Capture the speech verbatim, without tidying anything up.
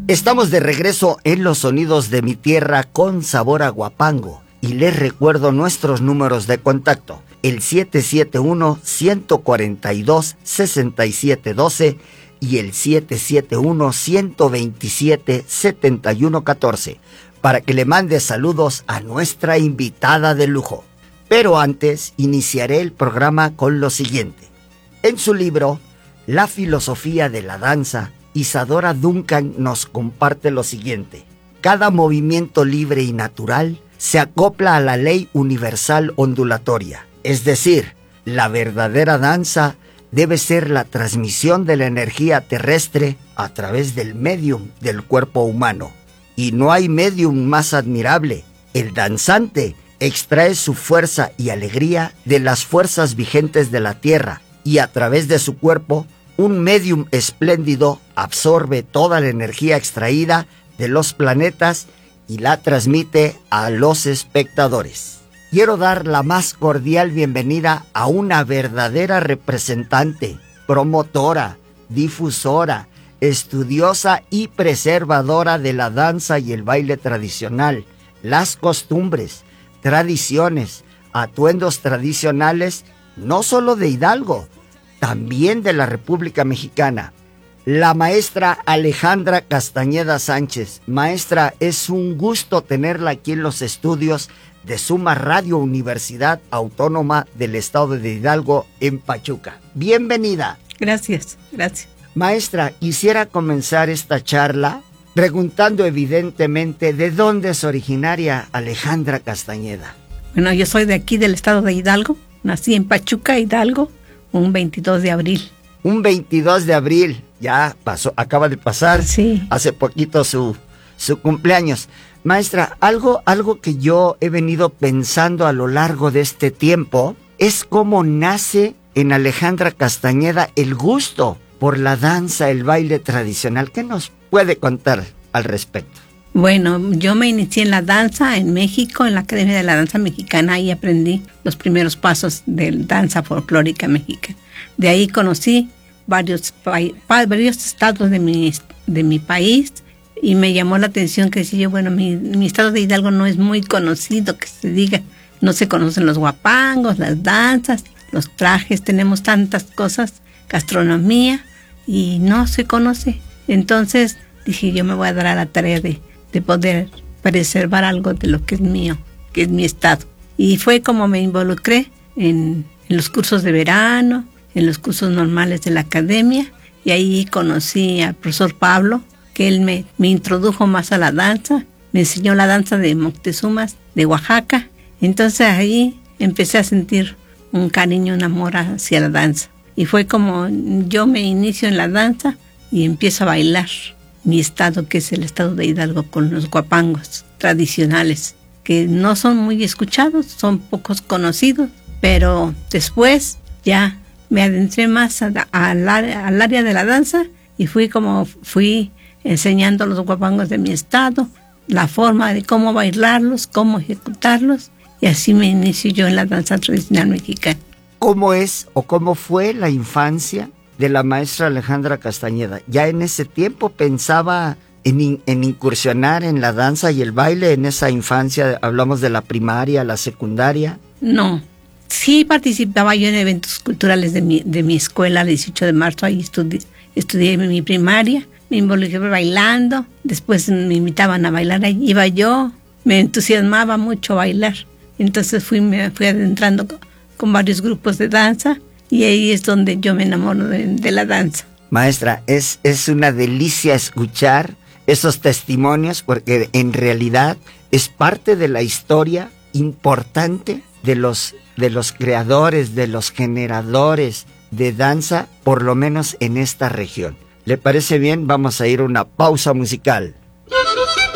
Estamos de regreso en los sonidos de mi tierra con sabor a Huapango. Y les recuerdo nuestros números de contacto. El siete siete uno, uno cuatro dos, seis siete uno dos y el siete siete uno, uno dos siete, siete uno un cuatro para que le mande saludos a nuestra invitada de lujo. Pero antes iniciaré el programa con lo siguiente. En su libro, La filosofía de la danza, Isadora Duncan nos comparte lo siguiente. Cada movimiento libre y natural se acopla a la ley universal ondulatoria. Es decir, la verdadera danza debe ser la transmisión de la energía terrestre a través del medium del cuerpo humano. Y no hay medium más admirable. El danzante extrae su fuerza y alegría de las fuerzas vigentes de la tierra y a través de su cuerpo, un medium espléndido absorbe toda la energía extraída de los planetas y la transmite a los espectadores. Quiero dar la más cordial bienvenida a una verdadera representante, promotora, difusora, estudiosa y preservadora de la danza y el baile tradicional, las costumbres, tradiciones, atuendos tradicionales, no solo de Hidalgo, también de la República Mexicana. La maestra Alejandra Castañeda Sánchez. Maestra, es un gusto tenerla aquí en los estudios de Suma Radio Universidad Autónoma del Estado de Hidalgo en Pachuca. Bienvenida. Gracias, gracias. Maestra, quisiera comenzar esta charla preguntando evidentemente de dónde es originaria Alejandra Castañeda. Bueno, yo soy de aquí del Estado de Hidalgo. Nací en Pachuca, Hidalgo, un veintidós de abril. Un veintidós de abril, ya pasó, acaba de pasar, sí. Hace poquito su, su cumpleaños. Maestra, algo, algo que yo he venido pensando a lo largo de este tiempo es cómo nace en Alejandra Castañeda el gusto por la danza, el baile tradicional. ¿Qué nos puede contar al respecto? Bueno, yo me inicié en la danza en México, en la Academia de la Danza Mexicana, y aprendí los primeros pasos de danza folclórica mexicana. De ahí conocí varios, varios estados de mi, de mi país y me llamó la atención que decía yo, bueno, mi, mi estado de Hidalgo no es muy conocido, que se diga, no se conocen los huapangos, las danzas, los trajes, tenemos tantas cosas, gastronomía, y no se conoce. Entonces dije, yo me voy a dar a la tarea de, de poder preservar algo de lo que es mío, que es mi estado. Y fue como me involucré en, en los cursos de verano, en los cursos normales de la academia, y ahí conocí al profesor Pablo, que él me, me introdujo más a la danza, me enseñó la danza de Moctezumas, de Oaxaca. Entonces ahí empecé a sentir un cariño, un amor hacia la danza. Y fue como yo me inicio en la danza y empiezo a bailar mi estado, que es el estado de Hidalgo, con los huapangos tradicionales, que no son muy escuchados, son pocos conocidos, pero después ya me adentré más a, a, al, al área de la danza y fui como fui enseñando los huapangos de mi estado, la forma de cómo bailarlos, cómo ejecutarlos, y así me inicio yo en la danza tradicional mexicana. ¿Cómo es o cómo fue la infancia de la maestra Alejandra Castañeda? ¿Ya en ese tiempo pensaba en, in, en incursionar en la danza y el baile en esa infancia? Hablamos de la primaria, la secundaria. No, sí participaba yo en eventos culturales de mi, de mi escuela, el dieciocho de marzo, ahí estudi, estudié mi primaria, me involucré bailando, después me invitaban a bailar, ahí iba yo, me entusiasmaba mucho bailar, entonces fui, me fui adentrando con, con varios grupos de danza y ahí es donde yo me enamoro de, de la danza. Maestra, es, es una delicia escuchar esos testimonios porque en realidad es parte de la historia importante de los, de los creadores, de los generadores de danza, por lo menos en esta región. ¿Le parece bien? Vamos a ir a una pausa musical.